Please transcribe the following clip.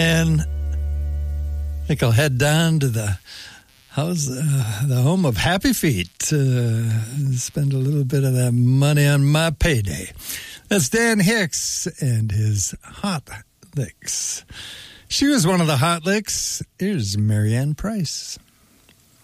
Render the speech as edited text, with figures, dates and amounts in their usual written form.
And I think I'll head down to the home of Happy Feet. Spend a little bit of that money on my payday. That's Dan Hicks and his Hot Licks. She was one of the Hot Licks. Here's Marianne Price.